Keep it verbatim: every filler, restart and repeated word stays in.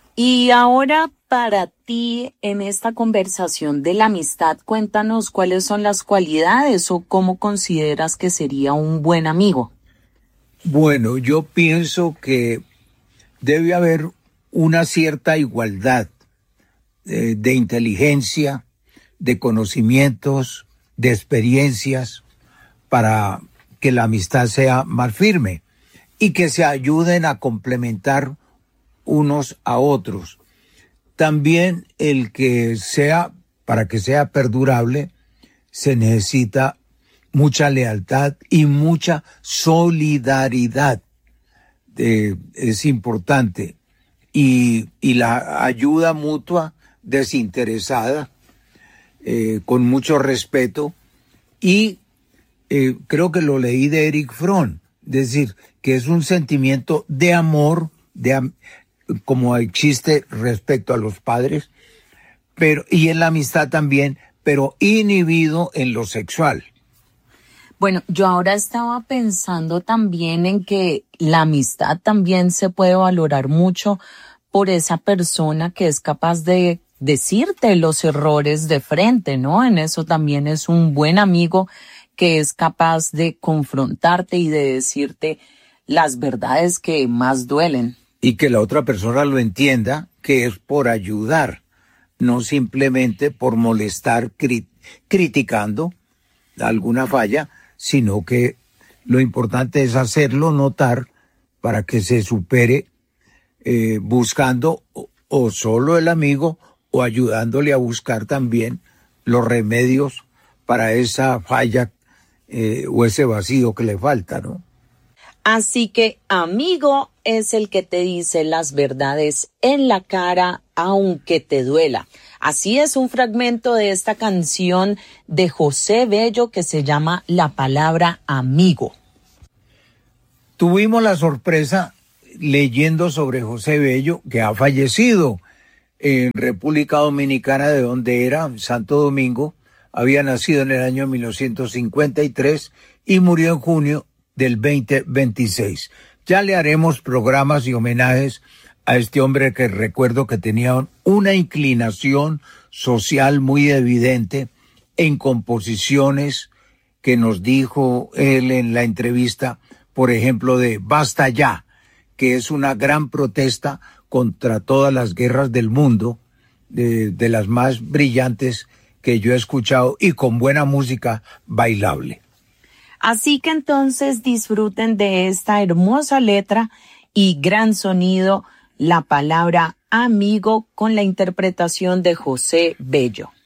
Y ahora para ti, en esta conversación de la amistad, cuéntanos cuáles son las cualidades o cómo consideras que sería un buen amigo. Bueno, yo pienso que debe haber una cierta igualdad eh, de inteligencia, de conocimientos, de experiencias, para que la amistad sea más firme y que se ayuden a complementar unos a otros. También el que sea, para que sea perdurable, se necesita mucha lealtad y mucha solidaridad. Eh, es importante. Y, y la ayuda mutua desinteresada, eh, con mucho respeto. Y eh, creo que lo leí de Erich Fromm, es decir, que es un sentimiento de amor, de am- como existe respecto a los padres, pero y en la amistad también, pero inhibido en lo sexual. Bueno, yo ahora estaba pensando también en que la amistad también se puede valorar mucho por esa persona que es capaz de decirte los errores de frente, ¿no? En eso también es un buen amigo que es capaz de confrontarte y de decirte las verdades que más duelen. Y que la otra persona lo entienda, que es por ayudar, no simplemente por molestar, cri- criticando alguna falla, sino que lo importante es hacerlo notar para que se supere, eh, buscando o, o solo el amigo o ayudándole a buscar también los remedios para esa falla eh, o ese vacío que le falta, ¿no? Así que amigo es el que te dice las verdades en la cara, aunque te duela. Así es un fragmento de esta canción de José Bello que se llama La palabra amigo. Tuvimos la sorpresa leyendo sobre José Bello, que ha fallecido en República Dominicana, de donde era, Santo Domingo. Había nacido en el año mil novecientos cincuenta y tres y murió en junio del veinte veintiséis. Ya le haremos programas y homenajes a este hombre que recuerdo que tenía una inclinación social muy evidente en composiciones que nos dijo él en la entrevista, por ejemplo, de Basta Ya, que es una gran protesta contra todas las guerras del mundo, de, de las más brillantes que yo he escuchado y con buena música bailable. Así que entonces disfruten de esta hermosa letra y gran sonido, la palabra amigo con la interpretación de José Bello.